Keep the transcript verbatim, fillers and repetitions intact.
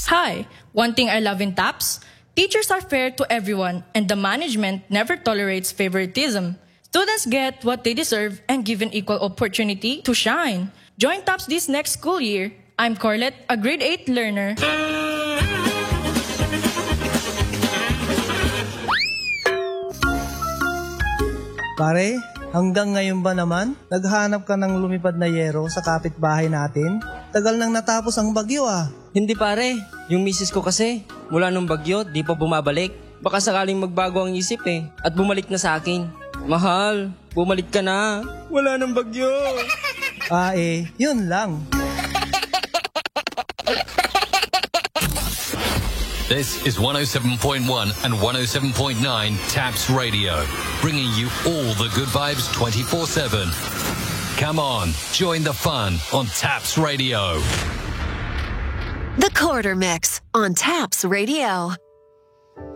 Hi, one thing I love in TAPS, teachers are fair to everyone and the management never tolerates favoritism. Students get what they deserve and given equal opportunity to shine. Join TAPS this next school year. I'm Corlette, a grade eight learner. Pare, hanggang ngayon ba naman, naghanap ka ng lumipad na yero sa kapitbahay natin? Tagal nang natapos ang bagyo ah. Hindi pare, yung misis ko kasi, mula nung bagyo, di pa bumabalik. Baka sakaling magbago ang isip eh, at bumalik na sa akin. Mahal, bumalik ka na. Wala nang bagyo. Ah eh, yun lang. This is one oh seven point one and one oh seven point nine TAPS Radio, bringing you all the good vibes twenty-four seven. Come on, join the fun on TAPS Radio. The Quarter Mix on TAPS Radio.